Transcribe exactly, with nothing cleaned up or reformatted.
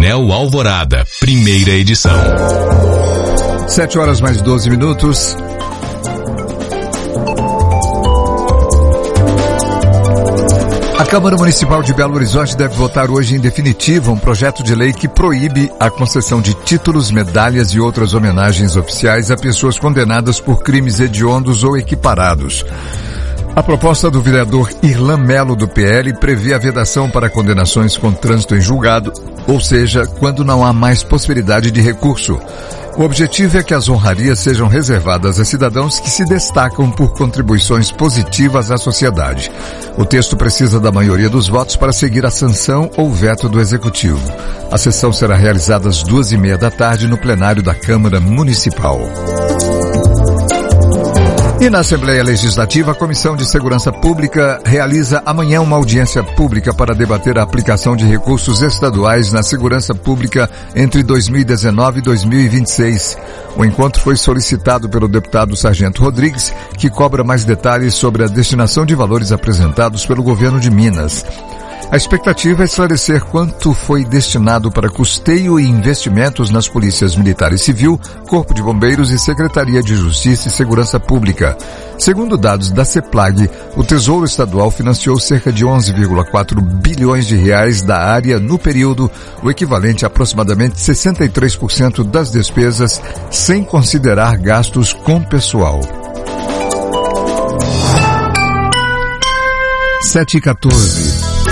Coronel Alvorada, primeira edição. Sete horas mais doze minutos. A Câmara Municipal de Belo Horizonte deve votar hoje em definitiva um projeto de lei que proíbe a concessão de títulos, medalhas e outras homenagens oficiais a pessoas condenadas por crimes hediondos ou equiparados. A proposta do vereador Irlan Melo, do P L, prevê a vedação para condenações com trânsito em julgado, ou seja, quando não há mais possibilidade de recurso. O objetivo é que as honrarias sejam reservadas a cidadãos que se destacam por contribuições positivas à sociedade. O texto precisa da maioria dos votos para seguir a sanção ou veto do Executivo. A sessão será realizada às duas e meia da tarde no plenário da Câmara Municipal. E na Assembleia Legislativa, a Comissão de Segurança Pública realiza amanhã uma audiência pública para debater a aplicação de recursos estaduais na segurança pública entre dois mil e dezenove e dois mil e vinte e seis. O encontro foi solicitado pelo deputado Sargento Rodrigues, que cobra mais detalhes sobre a destinação de valores apresentados pelo governo de Minas. A expectativa é esclarecer quanto foi destinado para custeio e investimentos nas polícias militar e civil, Corpo de Bombeiros e Secretaria de Justiça e Segurança Pública. Segundo dados da CEPLAG, o Tesouro Estadual financiou cerca de onze vírgula quatro bilhões de reais da área no período, o equivalente a aproximadamente sessenta e três por cento das despesas, sem considerar gastos com pessoal. sete e quatorze